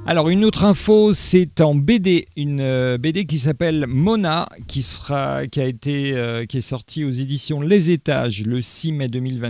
Alors une autre info, c'est en BD, une BD qui s'appelle Mona, qui est sortie aux éditions Les Étages le 6 mai 2024.